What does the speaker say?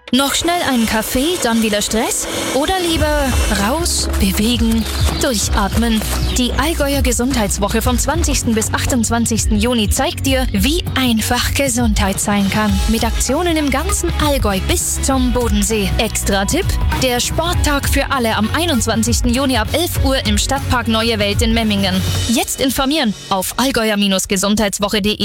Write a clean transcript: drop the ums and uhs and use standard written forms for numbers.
Noch schnell einen Kaffee, dann wieder Stress? Oder lieber raus, bewegen, durchatmen? Die Allgäuer Gesundheitswoche vom 20. bis 28. Juni zeigt dir, wie einfach Gesundheit sein kann. Mit Aktionen im ganzen Allgäu bis zum Bodensee. Extra Tipp: der Sporttag für alle am 21. Juni ab 11 Uhr im Stadtpark Neue Welt in Memmingen. Jetzt informieren auf allgäuer-gesundheitswoche.de.